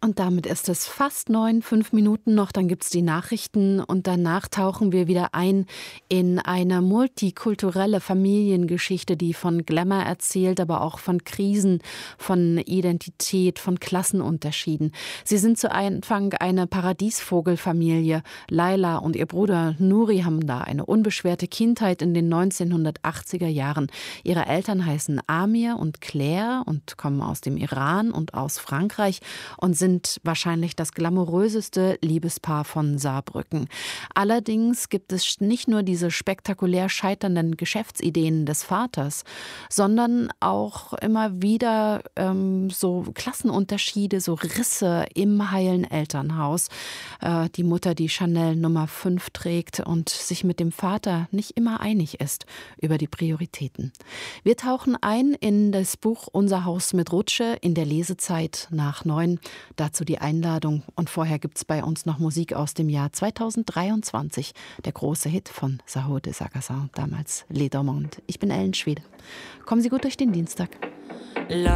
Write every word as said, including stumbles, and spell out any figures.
Und damit ist es fast neun, fünf Minuten noch, dann gibt's die Nachrichten und danach tauchen wir wieder ein in eine multikulturelle Familiengeschichte, die von Glamour erzählt, aber auch von Krisen, von Identität, von Klassenunterschieden. Sie sind zu Anfang eine Paradiesvogelfamilie. Laila und ihr Bruder Nuri haben da eine unbeschwerte Kindheit in den neunzehnhundertachtziger Jahren. Ihre Eltern heißen Amir und Claire und kommen aus dem Iran und aus Frankreich und sind wahrscheinlich das glamouröseste Liebespaar von Saarbrücken. Allerdings gibt es nicht nur diese spektakulär scheiternden Geschäftsideen des Vaters, sondern auch immer wieder ähm, so Klassenunterschiede, so Risse im heilen Elternhaus. Äh, die Mutter, die Chanel Nummer fünf trägt und sich mit dem Vater nicht immer einig ist über die Prioritäten. Wir tauchen ein in das Buch Unser Haus mit Rutsche in der Lesezeit nach neun. Dazu die Einladung und vorher gibt es bei uns noch Musik aus dem Jahr zweitausenddreiundzwanzig, der große Hit von Sahur de Sagazan, damals Les Dormondes. Ich bin Ellen Schwede. Kommen Sie gut durch den Dienstag.